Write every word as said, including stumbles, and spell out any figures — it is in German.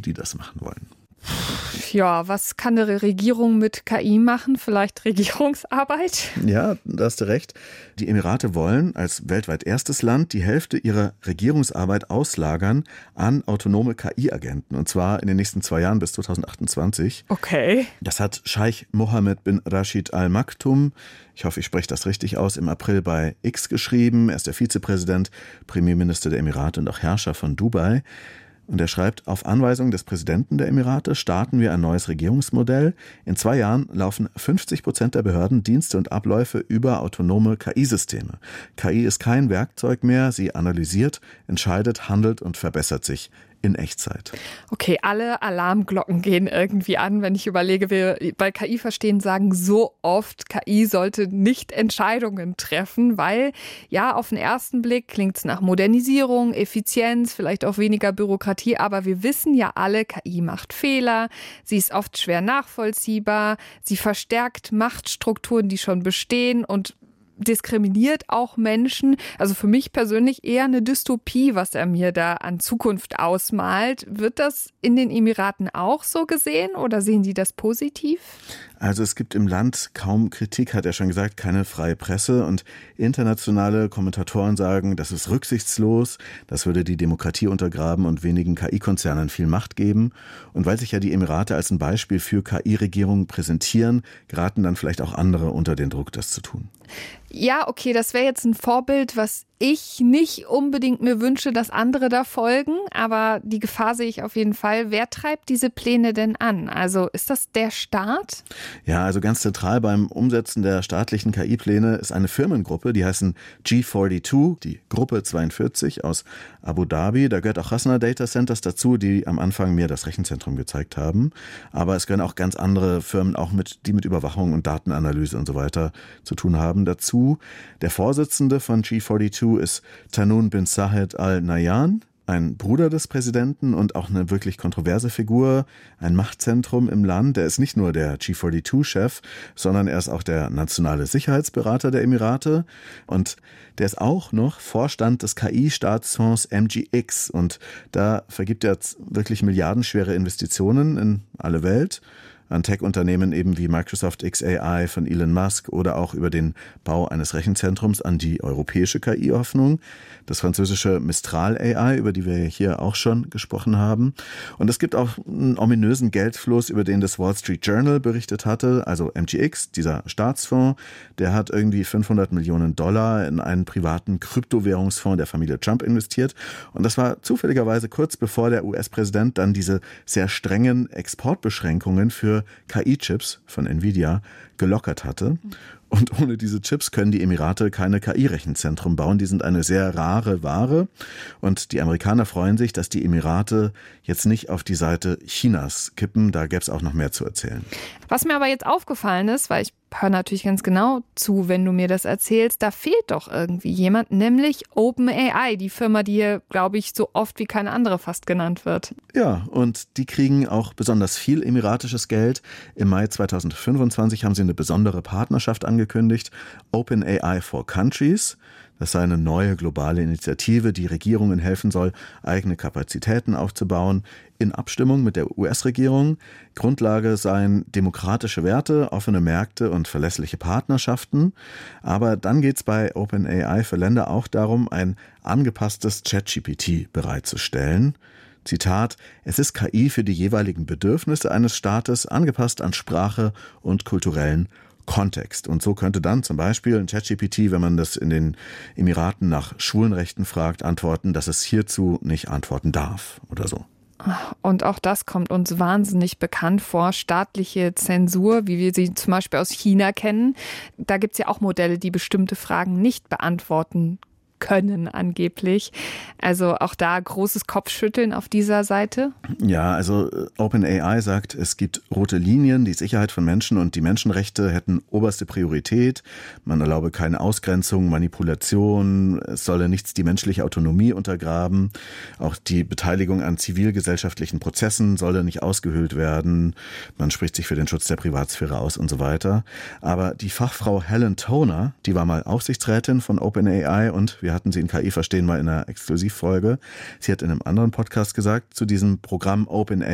die das machen wollen. Ja, was kann eine Regierung mit K I machen? Vielleicht Regierungsarbeit? Ja, da hast du recht. Die Emirate wollen als weltweit erstes Land die Hälfte ihrer Regierungsarbeit auslagern an autonome K I-Agenten. Und zwar in den nächsten zwei Jahren bis zweitausendachtundzwanzig. Okay. Das hat Scheich Mohammed bin Rashid Al Maktoum, ich hoffe, ich spreche das richtig aus, im April bei X geschrieben. Er ist der Vizepräsident, Premierminister der Emirate und auch Herrscher von Dubai. Und er schreibt, auf Anweisung des Präsidenten der Emirate starten wir ein neues Regierungsmodell. In zwei Jahren laufen fünfzig Prozent der Behörden, Dienste und Abläufe über autonome K I-Systeme. K I ist kein Werkzeug mehr, sie analysiert, entscheidet, handelt und verbessert sich in Echtzeit. Okay, alle Alarmglocken gehen irgendwie an, wenn ich überlege, wir bei K I verstehen sagen so oft, K I sollte nicht Entscheidungen treffen, weil ja, auf den ersten Blick klingt es nach Modernisierung, Effizienz, vielleicht auch weniger Bürokratie, aber wir wissen ja alle, K I macht Fehler, sie ist oft schwer nachvollziehbar, sie verstärkt Machtstrukturen, die schon bestehen und diskriminiert auch Menschen. Also für mich persönlich eher eine Dystopie, was er mir da an Zukunft ausmalt. Wird das in den Emiraten auch so gesehen oder sehen Sie das positiv? Also es gibt im Land kaum Kritik, hat er schon gesagt, keine freie Presse und internationale Kommentatoren sagen, das ist rücksichtslos, das würde die Demokratie untergraben und wenigen K I-Konzernen viel Macht geben. Und weil sich ja die Emirate als ein Beispiel für K I-Regierungen präsentieren, geraten dann vielleicht auch andere unter den Druck, das zu tun. Ja, okay, das wäre jetzt ein Vorbild, was ich nicht unbedingt mir wünsche, dass andere da folgen, aber die Gefahr sehe ich auf jeden Fall. Wer treibt diese Pläne denn an? Also ist das der Staat? Ja, also ganz zentral beim Umsetzen der staatlichen K I-Pläne ist eine Firmengruppe, die heißen G zweiundvierzig, die Gruppe zweiundvierzig aus Abu Dhabi. Da gehört auch Hasna Data Centers dazu, die am Anfang mir das Rechenzentrum gezeigt haben. Aber es gehören auch ganz andere Firmen, auch mit, die mit Überwachung und Datenanalyse und so weiter zu tun haben, dazu. Der Vorsitzende von G zweiundvierzig ist Tahnoon bin Zayed Al Nahyan, ein Bruder des Präsidenten und auch eine wirklich kontroverse Figur, ein Machtzentrum im Land. Er ist nicht nur der G zweiundvierzig-Chef, sondern er ist auch der nationale Sicherheitsberater der Emirate und der ist auch noch Vorstand des K I-Staatsfonds M G X und da vergibt er wirklich milliardenschwere Investitionen in alle Welt. An Tech-Unternehmen eben wie Microsoft X A I von Elon Musk oder auch über den Bau eines Rechenzentrums an die europäische K I-Hoffnung, das französische Mistral A I, über die wir hier auch schon gesprochen haben. Und es gibt auch einen ominösen Geldfluss, über den das Wall Street Journal berichtet hatte, also M G X, dieser Staatsfonds, der hat irgendwie fünfhundert Millionen Dollar in einen privaten Kryptowährungsfonds der Familie Trump investiert. Und das war zufälligerweise kurz bevor der U S-Präsident dann diese sehr strengen Exportbeschränkungen für K I-Chips von Nvidia gelockert hatte. Und ohne diese Chips können die Emirate keine K I-Rechenzentren bauen. Die sind eine sehr rare Ware. Und die Amerikaner freuen sich, dass die Emirate jetzt nicht auf die Seite Chinas kippen. Da gäbe es auch noch mehr zu erzählen. Was mir aber jetzt aufgefallen ist, weil ich höre natürlich ganz genau zu, wenn du mir das erzählst, da fehlt doch irgendwie jemand, nämlich OpenAI, die Firma, die hier, glaube ich, so oft wie keine andere fast genannt wird. Ja, und die kriegen auch besonders viel emiratisches Geld. Im Mai zweitausendfünfundzwanzig haben sie eine besondere Partnerschaft angekündigt, OpenAI for Countries. Das sei eine neue globale Initiative, die Regierungen helfen soll, eigene Kapazitäten aufzubauen, in Abstimmung mit der U S-Regierung. Grundlage seien demokratische Werte, offene Märkte und verlässliche Partnerschaften. Aber dann geht es bei OpenAI für Länder auch darum, ein angepasstes ChatGPT bereitzustellen. Zitat, es ist K I für die jeweiligen Bedürfnisse eines Staates, angepasst an Sprache und kulturellen Kontext. Und so könnte dann zum Beispiel ein ChatGPT, wenn man das in den Emiraten nach Schwulenrechten fragt, antworten, dass es hierzu nicht antworten darf oder so. Und auch das kommt uns wahnsinnig bekannt vor. Staatliche Zensur, wie wir sie zum Beispiel aus China kennen. Da gibt es ja auch Modelle, die bestimmte Fragen nicht beantworten können angeblich. Also auch da großes Kopfschütteln auf dieser Seite? Ja, also OpenAI sagt, es gibt rote Linien, die Sicherheit von Menschen und die Menschenrechte hätten oberste Priorität. Man erlaube keine Ausgrenzung, Manipulation, es solle nichts die menschliche Autonomie untergraben. Auch die Beteiligung an zivilgesellschaftlichen Prozessen solle nicht ausgehöhlt werden. Man spricht sich für den Schutz der Privatsphäre aus und so weiter. Aber die Fachfrau Helen Toner, die war mal Aufsichtsrätin von OpenAI und wir hatten sie in K I verstehen mal in einer Exklusivfolge. Sie hat in einem anderen Podcast gesagt, zu diesem Programm OpenAI